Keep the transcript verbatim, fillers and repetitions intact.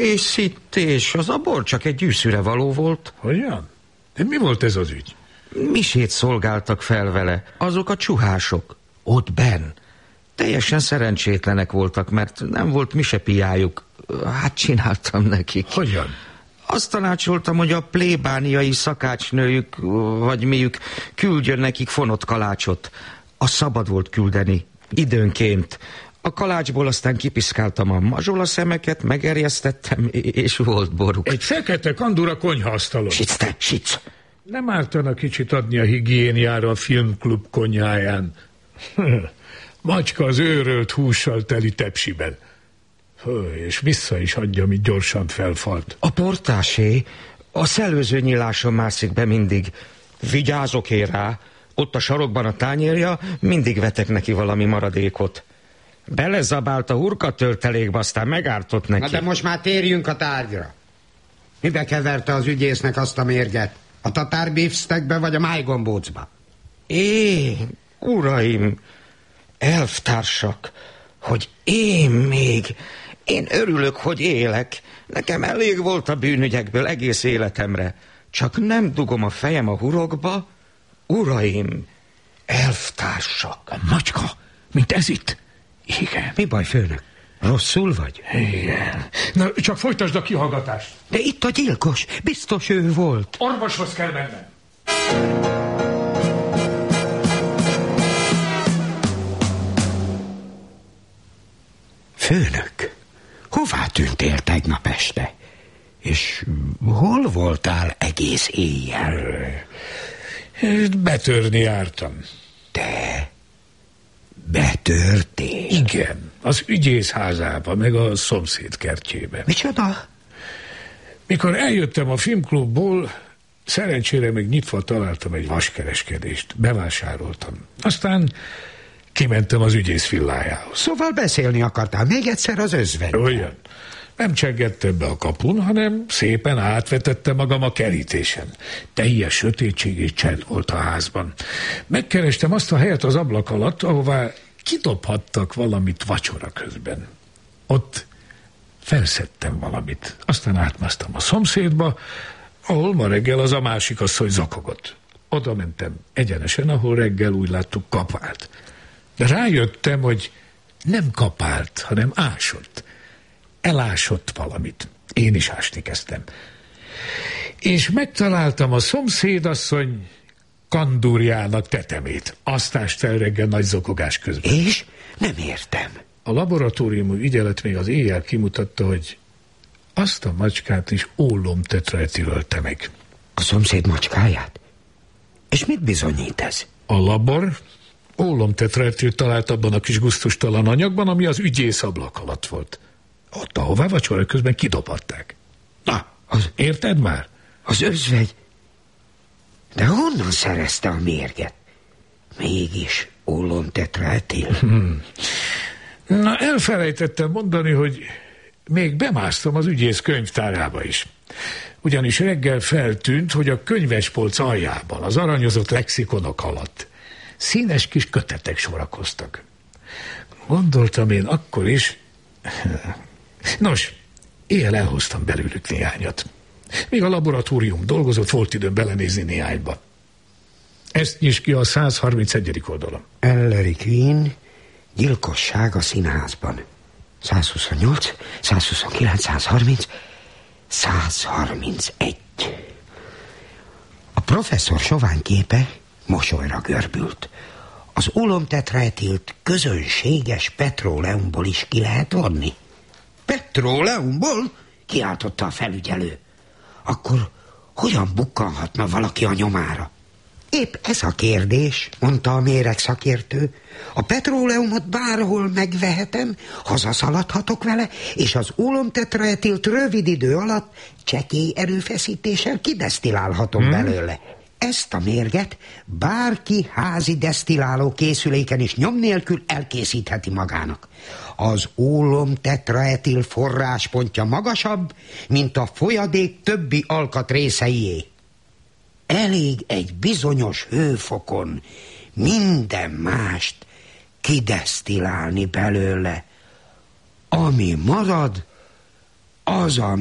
És szittés, az a bor csak egy gyűszűre való volt. Hogyan? De mi volt ez az ügy? Misét szolgáltak fel vele, azok a csuhások, ott benn. Teljesen szerencsétlenek voltak, mert nem volt misepiájuk. Hát csináltam nekik. Hogyan? Azt tanácsoltam, hogy a plébániai szakácsnőjük, vagy miük küldjön nekik fonott kalácsot. A szabad volt küldeni, időnként. A kalácsból aztán kipiszkáltam a mazsola szemeket, megerjesztettem, és volt boruk. Egy fekete kandura konyhaasztalon. Sic, te, sic! Nem ártana kicsit adni a higiéniára a filmklub konyháján. Macska az őrölt hússal teli tepsiben. Hő, és vissza is adja, amit gyorsan felfalt. A portásé a szellőző nyíláson mászik be mindig. Vigyázok én rá. Ott a sarokban a tányérja, mindig vetek neki valami maradékot. Belezabált a hurka törtelékbe, aztán megártott neki. Na de most már térjünk a tárgyra. Mibe keverte az ügyésznek azt a mérget? A tatár beefsteakbe vagy a májgombócba? É, uraim, elvtársak, hogy én még, én örülök, hogy élek. Nekem elég volt a bűnügyekből egész életemre. Csak nem dugom a fejem a hurokba. Uraim, elvtársak. A macska, mint ez itt? Igen. Mi baj, főnök? Rosszul vagy? Igen. Na, csak folytasd a kihallgatást. De itt a gyilkos, biztos ő volt. Orvoshoz kell mennem. Főnök, hová tűntél tegnap este? És hol voltál egész éjjel? Betörni jártam. Te betörtél? Igen, az ügyész házába, meg a szomszéd kertjébe. Micsoda? Mikor eljöttem a filmklubból, szerencsére még nyitva találtam egy vaskereskedést. Bevásároltam. Aztán kimentem az ügyész villájához. Szóval beszélni akartál még egyszer az özvegy? Olyan. Nem csengettem be a kapun, hanem szépen átvetette magam a kerítésen. Teljes sötétség és csend volt a házban. Megkerestem azt a helyet az ablak alatt, ahová kidobhattak valamit vacsora közben. Ott felszedtem valamit. Aztán átmásztam a szomszédba, ahol ma reggel az a másik asszony zakogott. Oda mentem egyenesen, ahol reggel úgy láttuk kapált. De rájöttem, hogy nem kapált, hanem ásott. Elásott valamit. Én is ásni kezdtem. És megtaláltam a szomszédasszony kandúrjának tetemét. Azt ást el reggel nagy zokogás közben. És? Nem értem. A laboratóriumi ügyelet még az éjjel kimutatta, hogy azt a macskát is ólomtetraetil ölte meg. A szomszéd macskáját? És mit bizonyít ez? A labor ólomtetraetil talált abban a kis gusztustalan anyagban, ami az ügyész ablak alatt volt. Ott, ahová vacsora közben kidobhatták. Na, az, érted már? Az özvegy. De honnan szerezte a mérget? Mégis ólomtetraetil. Hmm. Na, elfelejtettem mondani, hogy még bemásztam az ügyész könyvtárába is. Ugyanis reggel feltűnt, hogy a könyvespolc aljában, az aranyozott lexikonok alatt színes kis kötetek sorakoztak. Gondoltam én akkor is... Nos, éjjel elhoztam belőlük néhányat. Még a laboratórium dolgozott, volt időm belenézni néhányba. Ezt nyis ki a száz harmincegyedik oldalon. Ellery Queen, gyilkosság a színházban. száz huszonnyolc, száz huszonkilenc, száz harminc, száz harmincegy. A professzor sovány képe mosolyra görbült. Az ólomtetraetilt közönséges petróleumból is ki lehet vonni. Petróleumból? Kiáltotta a felügyelő. Akkor hogyan bukkanhatna valaki a nyomára? Épp ez a kérdés, mondta a méreg szakértő. A petróleumot bárhol megvehetem, hazaszaladhatok vele, és az ólomtetraetilt rövid idő alatt csekély erőfeszítéssel kidesztilálhatom hmm. belőle. Ezt a mérget bárki házi desztiláló készüléken is nyom nélkül elkészítheti magának. Az ólomtetraetil forráspontja magasabb, mint a folyadék többi alkatrészeié. Elég egy bizonyos hőfokon minden mást kidesztilálni belőle. Ami marad, az a